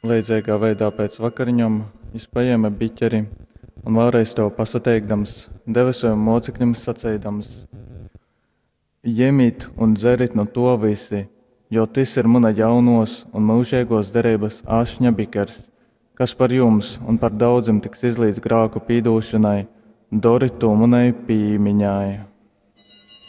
Līdzīgā veidā pēc vakariņām viņš paēma biķeri un vēlreiz to pasateikdams, deva saviem mocekļiem sacīdams: Ņemiet un dzerit no to visi, jo tas ir mana jaunos un mūžīgos derības ašņa bikers, kas par jums un par daudziem tiks izlīdz grāku pīdošanai, dori to manai pīmiņai.